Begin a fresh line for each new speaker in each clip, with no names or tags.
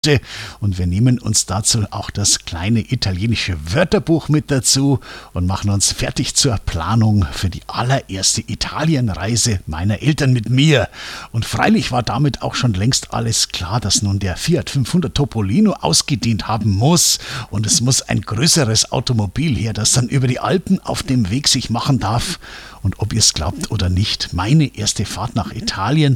Und wir nehmen uns dazu auch das kleine italienische Wörterbuch mit dazu und machen uns fertig zur Planung für die allererste Italienreise meiner Eltern mit mir. Und freilich war damit auch schon längst alles klar, dass nun der Fiat 500 Topolino ausgedient haben muss. Und es muss ein größeres Automobil her, das dann über die Alpen auf dem Weg sich machen darf. Und ob ihr es glaubt oder nicht, meine erste Fahrt nach Italien,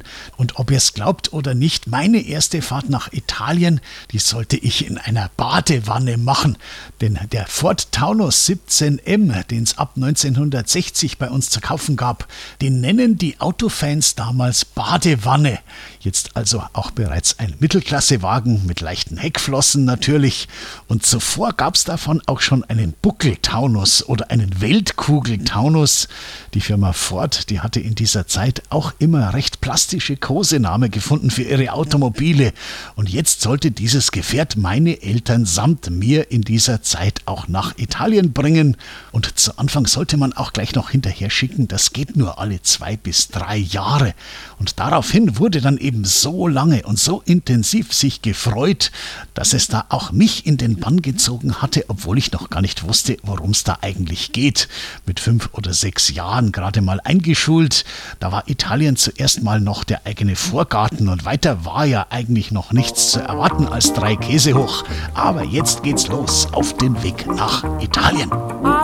die sollte ich in einer Badewanne machen. Denn der Ford Taunus 17M, den es ab 1960 bei uns zu kaufen gab, den nennen die Autofans damals Badewanne. Jetzt also auch bereits ein Mittelklassewagen mit leichten Heckflossen natürlich. Und zuvor gab es davon auch schon einen Buckel-Taunus oder einen Weltkugel-Taunus. Die Firma Ford, die hatte in dieser Zeit auch immer recht plastische Kosenamen gefunden für ihre Automobile. Und jetzt sollte dieses Gefährt meine Eltern samt mir in dieser Zeit auch nach Italien bringen. Und zu Anfang sollte man auch gleich noch hinterher schicken, das geht nur alle 2 bis 3 Jahre. Und daraufhin wurde dann eben so lange und so intensiv sich gefreut, dass es da auch mich in den Bann gezogen hatte, obwohl ich noch gar nicht wusste, worum es da eigentlich geht. Mit 5 oder 6 Jahren gerade mal eingeschult, da war Italien zuerst mal noch der eigene Vorgarten und weiter war ja eigentlich noch nichts zu erwarten als 3 Käse hoch. Aber jetzt geht's los auf den Weg nach Italien.